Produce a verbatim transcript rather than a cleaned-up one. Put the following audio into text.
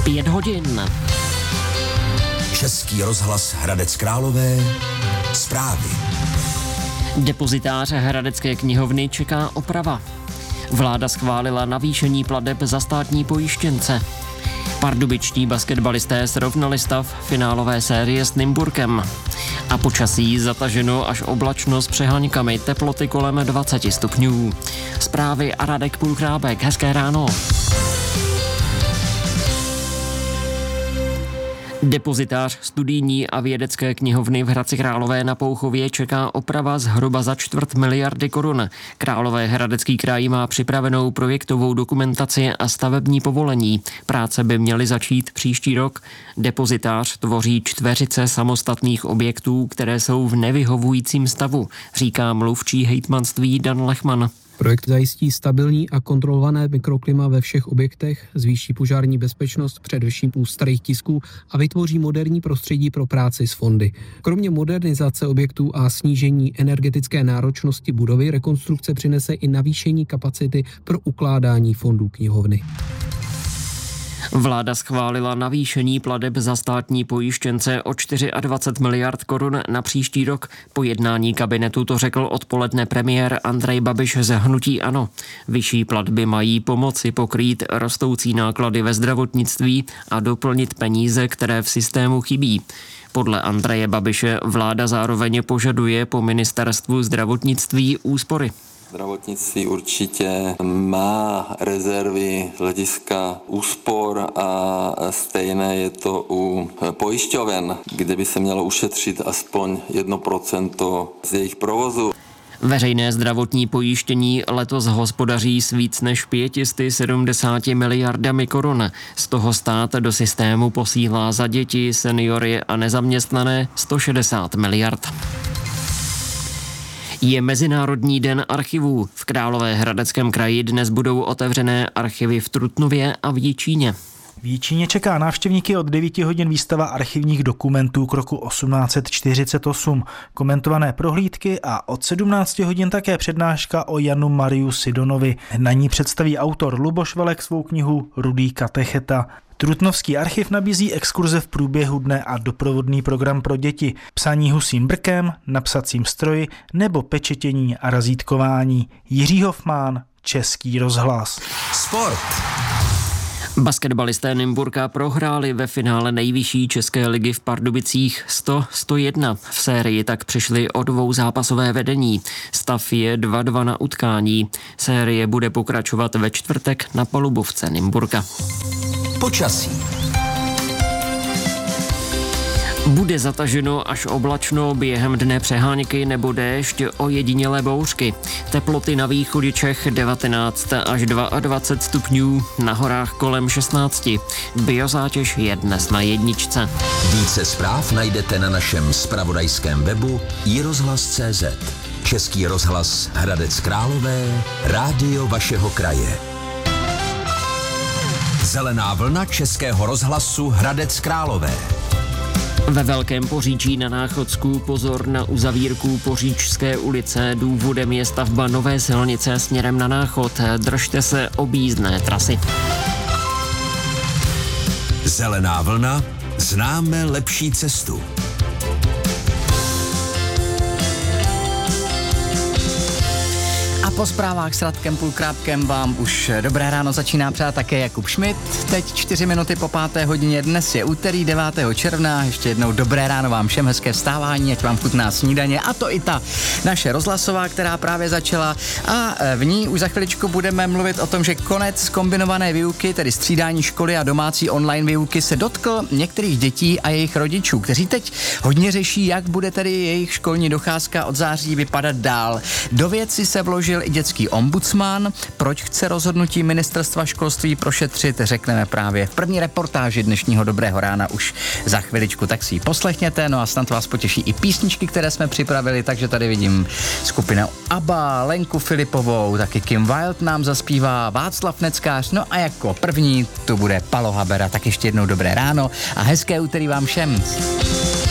Pět hodin. Český rozhlas Hradec Králové. Zprávy. Depozitář Hradecké knihovny čeká oprava. Vláda schválila navýšení plateb za státní pojištěnce. Pardubičtí basketbalisté srovnali stav finálové série s Nymburkem. A počasí zataženo až oblačno s přeháňkami, teploty kolem dvacet stupňů. Zprávy a Radek Půlchrábek. Hezké ráno. Depozitář studijní a vědecké knihovny v Hradci Králové na Pouchově čeká oprava zhruba za čtvrt miliardy korun. Královéhradecký kraj má připravenou projektovou dokumentaci a stavební povolení. Práce by měly začít příští rok. Depozitář tvoří čtveřice samostatných objektů, které jsou v nevyhovujícím stavu, říká mluvčí hejtmanství Dan Lechman. Projekt zajistí stabilní a kontrolované mikroklima ve všech objektech, zvýší požární bezpečnost především u starých tisků a vytvoří moderní prostředí pro práci s fondy. Kromě modernizace objektů a snížení energetické náročnosti budovy, rekonstrukce přinese i navýšení kapacity pro ukládání fondů knihovny. Vláda schválila navýšení plateb za státní pojištěnce o dvacet čtyři miliard korun na příští rok. Po jednání kabinetu to řekl odpoledne premiér Andrej Babiš z hnutí ANO. Vyšší platby mají pomoci pokrýt rostoucí náklady ve zdravotnictví a doplnit peníze, které v systému chybí. Podle Andreje Babiše vláda zároveň požaduje po ministerstvu zdravotnictví úspory. Zdravotnictví určitě má rezervy z hlediska úspor a stejné je to u pojišťoven, kde by se mělo ušetřit aspoň jedno procento z jejich provozu. Veřejné zdravotní pojištění letos hospodaří s víc než pět set sedmdesát miliardami korun. Z toho stát do systému posílá za děti, seniory a nezaměstnané sto šedesát miliard. Je Mezinárodní den archivů. V Královéhradeckém kraji dnes budou otevřené archivy v Trutnově a v Jičíně. V Jičíně čeká návštěvníky od devět hodin výstava archivních dokumentů k roku osmnáct set čtyřicet osm, komentované prohlídky a od sedmnáct hodin také přednáška o Janu Mariu Sidonovi. Na ní představí autor Luboš Velek svou knihu Rudý katecheta. Trutnovský archiv nabízí exkurze v průběhu dne a doprovodný program pro děti, psaní husím brkem, na psacím stroji nebo pečetění a razítkování. Jiří Hofmán, Český rozhlas. Sport. Basketbalisté Nymburka prohráli ve finále nejvyšší české ligy v Pardubicích sto sto jedna. V sérii tak přišli o dvouzápasové vedení. Stav je dva dva na utkání. Série bude pokračovat ve čtvrtek na palubovce Nymburka. Počasí. Bude zataženo až oblačno, během dne přeháňky nebo déšť, ojedinělé bouřky. Teploty na východě Čech devatenáct až dvacet dva stupňů, na horách kolem šestnáct. Biozátěž je dnes na jedničce. Více zpráv najdete na našem zpravodajském webu i rozhlas tečka cé zet. Český rozhlas Hradec Králové, rádio vašeho kraje. Zelená vlna Českého rozhlasu Hradec Králové. Ve Velkém Poříčí na Náchodsku pozor na uzavírku Poříčské ulice. Důvodem je stavba nové silnice směrem na Náchod. Držte se objízdné trasy. Zelená vlna, známe lepší cestu. Po zprávách s Radkem Půlkrábkem vám už dobré ráno začíná přát také Jakub Šmit. Teď čtyři minuty po páté hodině, dnes je úterý devátého června. Ještě jednou dobré ráno vám všem, hezké vstávání, ať vám chutná snídaně. A to i ta naše rozhlasová, která právě začala. A v ní už za chviličku budeme mluvit o tom, že konec kombinované výuky, tedy střídání školy a domácí online výuky, se dotkl některých dětí a jejich rodičů, kteří teď hodně řeší, jak bude tedy jejich školní docházka od září vypadat dál. Do věci se vložil i dětský ombudsman. Proč chce rozhodnutí ministerstva školství prošetřit, řekneme právě v první reportáži dnešního Dobrého rána už za chviličku, tak si ji poslechněte, no a snad vás potěší i písničky, které jsme připravili, takže tady vidím skupinu ABBA, Lenku Filipovou, taky Kim Wilde nám zaspívá, Václav Neckář, no a jako první tu bude Palo Habera, tak ještě jednou dobré ráno a hezké úterý vám všem.